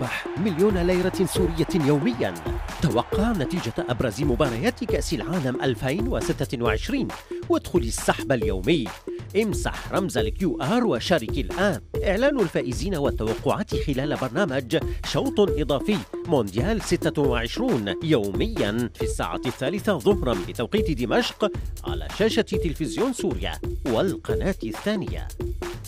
تربح 1,000,000 سورية يوميا. توقع نتيجة أبرز مباريات كأس العالم 2026 وادخل السحب اليومي. امسح رمز الQR وشارك الآن. إعلان الفائزين والتوقعات خلال برنامج شوط إضافي مونديال 26 يوميا في الساعة 3 ظهرا بتوقيت دمشق على شاشة تلفزيون سوريا والقناة الثانية.